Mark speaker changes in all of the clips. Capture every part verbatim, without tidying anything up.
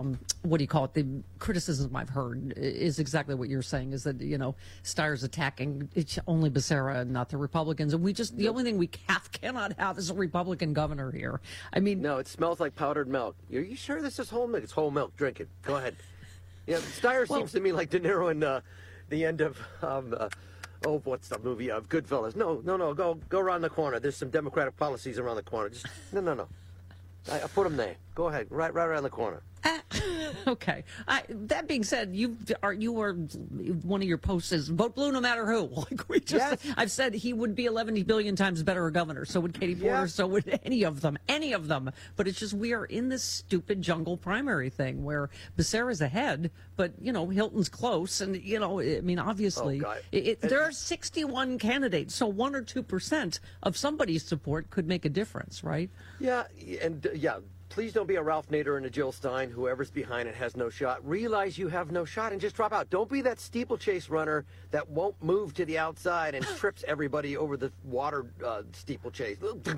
Speaker 1: what do you call it? The criticism I've heard is exactly what you're saying, is that, you know, Steyer's attacking it's only Becerra and not the Republicans. And we just, the only thing we have, cannot have is a Republican governor here. I mean.
Speaker 2: No, it smells like powdered milk. Are you sure this is whole milk? It's whole milk. Drink it. Go ahead. Yeah, Steyer well, seems to me like De Niro in uh, the end of, um, uh, oh, what's the movie of Goodfellas? No, no, no, go go around the corner. There's some Democratic policies around the corner. Just, no, no, no. I, I put them there. Go ahead, right, right around the corner.
Speaker 1: Uh, okay. I, that being said, you are you are one of your posts is vote blue no matter who. Like we just, yes. I've said he would be eleven billion times better a governor. So would Katie Porter. Yes. So would any of them. Any of them. But it's just we are in this stupid jungle primary thing where Becerra's ahead, but you know Hilton's close, and you know I mean obviously
Speaker 2: oh,
Speaker 1: it, it, there are sixty-one candidates, so one or two percent of somebody's support could make a difference, right?
Speaker 2: Yeah, and uh, yeah. Please don't be a Ralph Nader and a Jill Stein. Whoever's behind it has no shot. Realize you have no shot and just drop out. Don't be that steeplechase runner that won't move to the outside and trips everybody over the water uh, steeplechase.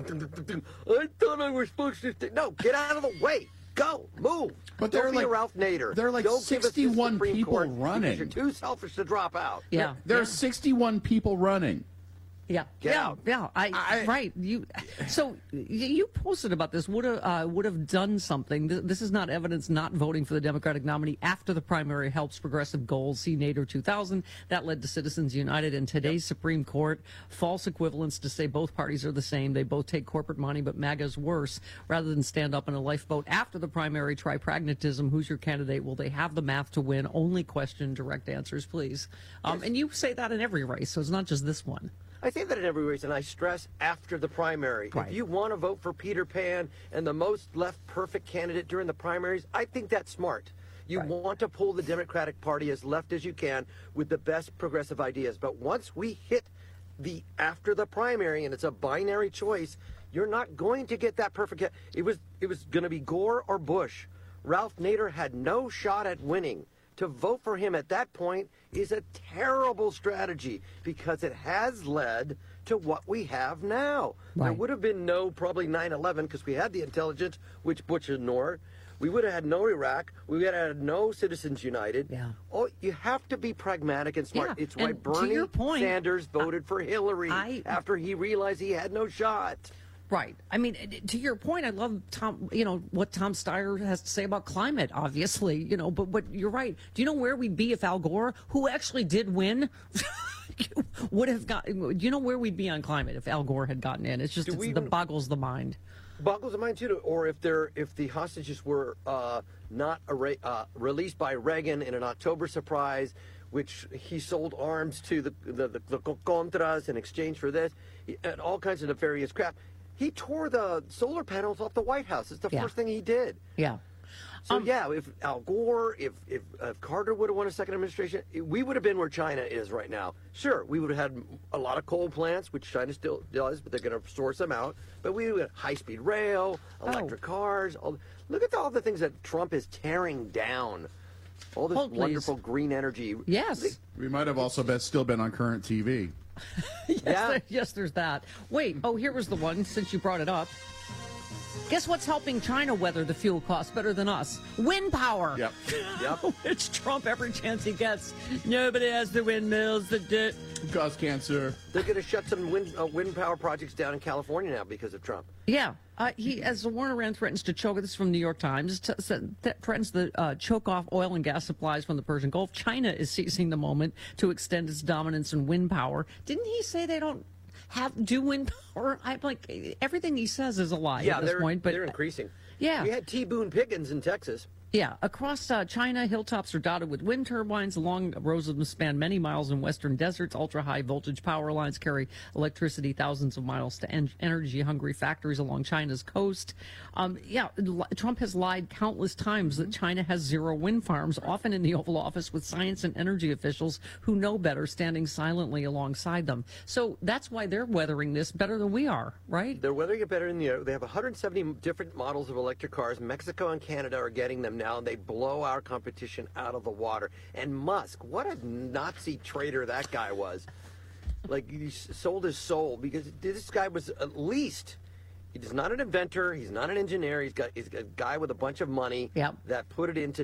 Speaker 2: I thought I was supposed to. No, get out of the way. Go, move.
Speaker 3: But
Speaker 2: don't be
Speaker 3: like,
Speaker 2: a Ralph Nader.
Speaker 3: There are like
Speaker 2: don't
Speaker 3: sixty-one people running.
Speaker 2: You're too selfish to drop out.
Speaker 1: Yeah,
Speaker 3: there
Speaker 1: yeah.
Speaker 3: are sixty-one people running.
Speaker 1: Yeah,
Speaker 2: Get
Speaker 1: yeah,
Speaker 2: out.
Speaker 1: yeah. I,
Speaker 3: I
Speaker 1: right. You. So you posted about this. Would have uh, would have done something. This is not evidence not voting for the Democratic nominee after the primary helps progressive goals. See Nader two thousand. That led to Citizens United and today's yep. Supreme Court. False equivalence to say both parties are the same. They both take corporate money, but MAGA's worse. Rather than stand up in a lifeboat after the primary, try pragmatism. Who's your candidate? Will they have the math to win? Only question, direct answers, please. Um,
Speaker 2: yes.
Speaker 1: And you say that in every race, so it's not just this one.
Speaker 2: I say that in every race, and I stress after the primary.
Speaker 1: Right.
Speaker 2: If you want to vote for Peter Pan and the most left perfect candidate during the primaries, I think that's smart. You right. want to pull the Democratic Party as left as you can with the best progressive ideas. But once we hit the after the primary, and it's a binary choice, you're not going to get that perfect. It was, it was going to be Gore or Bush. Ralph Nader had no shot at winning. To vote for him at that point is a terrible strategy because it has led to what we have now. Right. There would have been no probably nine eleven because we had the intelligence, which Bush ignored. We would have had no Iraq. We would have had no Citizens United.
Speaker 1: Yeah.
Speaker 2: Oh, you have to be pragmatic and smart.
Speaker 1: Yeah.
Speaker 2: It's why
Speaker 1: and
Speaker 2: Bernie
Speaker 1: point,
Speaker 2: Sanders voted
Speaker 1: I,
Speaker 2: for Hillary
Speaker 1: I,
Speaker 2: after he realized he had no shot.
Speaker 1: Right. I mean, to your point, I love Tom, you know, what Tom Steyer has to say about climate, obviously, you know, but, but you're right. Do you know where we'd be if Al Gore, who actually did win, would have got, do you know where we'd be on climate if Al Gore had gotten in? It's just, it's, the boggles the mind.
Speaker 2: Boggles the mind, too. Or if they're, if the hostages were uh, not arra- uh, released by Reagan in an October surprise, which he sold arms to the, the, the, the Contras in exchange for this, and all kinds of nefarious crap. He tore the solar panels off the White House. It's the
Speaker 1: yeah.
Speaker 2: first thing he did.
Speaker 1: Yeah.
Speaker 2: So,
Speaker 1: um,
Speaker 2: yeah, if Al Gore, if, if, if Carter would have won a second administration, we would have been where China is right now. Sure, we would have had a lot of coal plants, which China still does, but they're going to source them out. But we would have high-speed rail, electric oh. cars. All, look at all the things that Trump is tearing down. All this
Speaker 1: Hold,
Speaker 2: wonderful
Speaker 1: please.
Speaker 2: green energy.
Speaker 1: Yes.
Speaker 3: We might have also been, still been on current T V.
Speaker 1: yes,
Speaker 2: yeah.
Speaker 1: there, yes, there's that. Wait, oh, here was the one, since you brought it up. Guess what's helping China weather the fuel costs better than us? Wind power.
Speaker 3: Yep.
Speaker 2: Yep.
Speaker 1: It's Trump every chance he gets. Nobody has the windmills that do.
Speaker 3: Cause cancer.
Speaker 2: They're going to shut some wind, uh, wind power projects down in California now because of Trump.
Speaker 1: Yeah. Uh, he, as Warner Rand threatens to choke, this is from New York Times, t- that threatens to uh, choke off oil and gas supplies from the Persian Gulf. China is seizing the moment to extend its dominance in wind power. Didn't he say they don't have do wind power? I'm like, everything he says is a lie
Speaker 2: yeah,
Speaker 1: at this
Speaker 2: they're,
Speaker 1: point. But
Speaker 2: they're increasing.
Speaker 1: Yeah.
Speaker 2: We had T. Boone Pickens in Texas.
Speaker 1: Yeah, across uh, China, hilltops are dotted with wind turbines. Long rows of them span many miles in western deserts. Ultra-high voltage power lines carry electricity thousands of miles to en- energy-hungry factories along China's coast. Um, yeah, Trump has lied countless times that China has zero wind farms, often in the Oval Office with science and energy officials who know better standing silently alongside them. So that's why they're weathering this better than we are, right?
Speaker 2: They're weathering it better than the They have one hundred seventy different models of electric cars. Mexico and Canada are getting them now. Now, and they blow our competition out of the water. And Musk, what a Nazi traitor that guy was. Like, he sold his soul because this guy was at least He's not an inventor. He's not an engineer. He's got he's a guy with a bunch of money
Speaker 1: Yep.
Speaker 2: that put it into